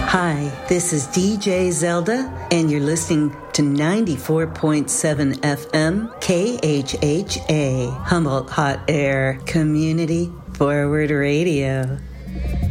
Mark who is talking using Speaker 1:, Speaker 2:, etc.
Speaker 1: Hi, this is DJ Zelda, and you're listening to 94.7 FM KHHA, Humboldt Hot Air Community Forward Radio.